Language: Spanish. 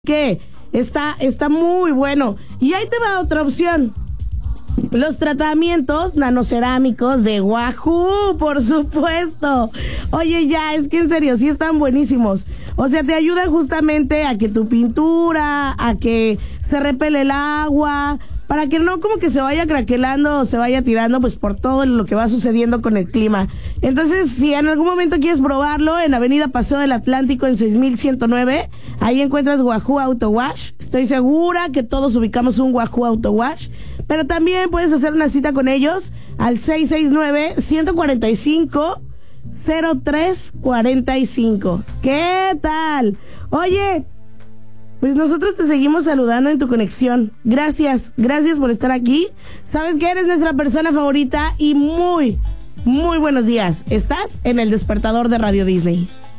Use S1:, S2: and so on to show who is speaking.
S1: que está muy bueno. Y ahí te va otra opción. Los tratamientos nanocerámicos de Wahoo, por supuesto. Oye, ya, es que en serio, sí están buenísimos. O sea, te ayudan justamente a que tu pintura, a que se repele el agua, para que no como que se vaya craquelando o se vaya tirando, pues por todo lo que va sucediendo con el clima. Entonces, si en algún momento quieres probarlo, en Avenida Paseo del Atlántico en 6109, ahí encuentras Wahoo Auto Wash. Estoy segura que todos ubicamos un Wahoo Auto Wash, pero también puedes hacer una cita con ellos al 669-145-0345. ¿Qué tal? Oye, pues nosotros te seguimos saludando en tu conexión. Gracias por estar aquí. Sabes que eres nuestra persona favorita y muy buenos días. Estás en El Despertador de Radio Disney.